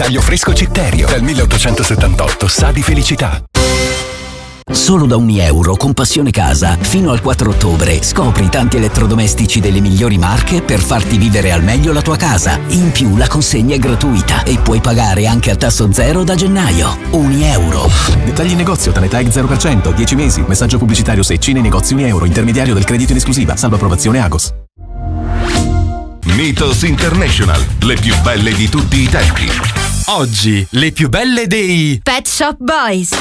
Taglio fresco Citterio, dal 1878, sa di felicità. Solo da €1 con Passione Casa, fino al 4 ottobre, scopri tanti elettrodomestici delle migliori marche per farti vivere al meglio la tua casa. In più la consegna è gratuita e puoi pagare anche a tasso zero da gennaio. €1. Dettagli in negozio, Tanetag 0%, 10 mesi, messaggio pubblicitario Secci nei negozi €1, intermediario del credito in esclusiva, salvo approvazione Agos. Mythos International, le più belle di tutti i tempi. Oggi, le più belle dei Pet Shop Boys.